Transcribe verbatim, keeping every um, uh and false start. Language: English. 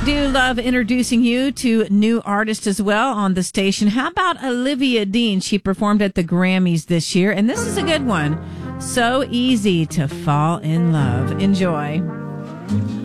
Do love introducing you to new artists as well on the station. How about Olivia Dean? She performed at the Grammys this year, and this is a good one. So Easy to Fall in Love. Enjoy.